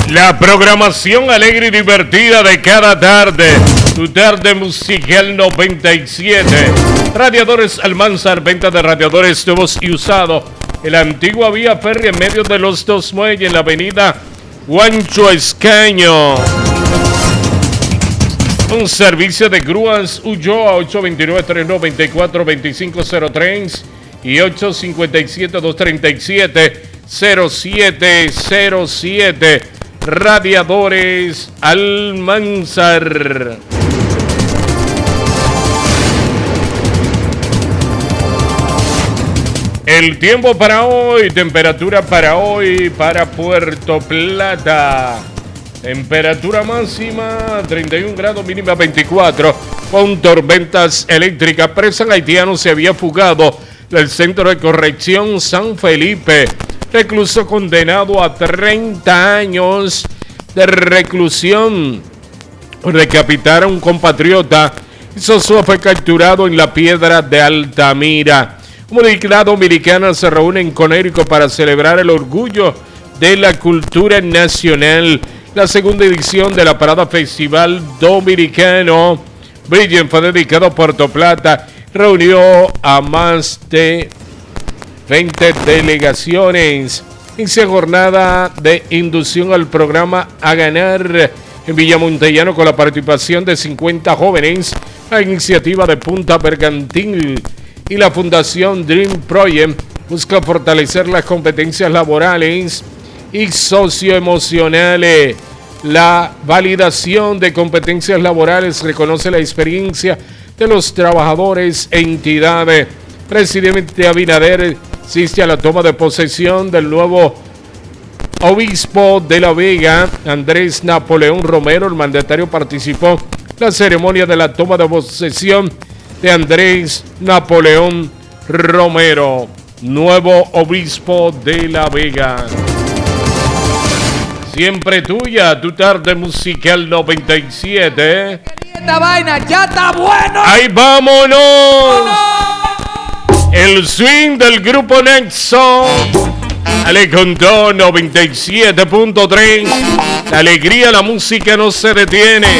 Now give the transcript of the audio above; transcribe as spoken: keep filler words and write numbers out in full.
La programación alegre y divertida de cada tarde. Tu tarde musical noventa y siete. Radiadores Almanzar, venta de radiadores nuevos y usados. En la antigua vía férrea en medio de los dos muelles en la avenida Juancho Escaño. Un servicio de grúas Ulloa ocho dos nueve, tres nueve cuatro, dos cinco cero tres y ocho cinco siete, dos tres siete, cero siete cero siete. Radiadores Almanzar. El tiempo para hoy, temperatura para hoy para Puerto Plata. Temperatura máxima treinta y un grados, mínima veinticuatro, con tormentas eléctricas. Presa haitiano se había fugado del centro de corrección San Felipe. Recluso condenado a treinta años de reclusión. Recapitar a un compatriota. Soso fue capturado en la Piedra de Altamira. Comunidad dominicana se reúne en Conérico para celebrar el orgullo de la cultura nacional. La segunda edición de la Parada Festival Dominicano Brillen fue dedicado a Puerto Plata. Reunió a más de veinte delegaciones. Inicia jornada de inducción al programa A Ganar en Villamontellano con la participación de cincuenta jóvenes. La iniciativa de Punta Bergantín y la Fundación Dream Project busca fortalecer las competencias laborales y socioemocionales. La validación de competencias laborales reconoce la experiencia de los trabajadores e entidades. Presidente Abinader asiste a la toma de posesión del nuevo obispo de La Vega, Andrés Napoleón Romero. El mandatario participó en la ceremonia de la toma de posesión de Andrés Napoleón Romero, nuevo obispo de La Vega. Siempre tuya, tu tarde musical noventa y siete. Esta vaina ya está bueno. ¡Ahí vámonos! El swing del grupo Nexo. Dale con todo, noventa y siete punto tres. La alegría, la música no se detiene.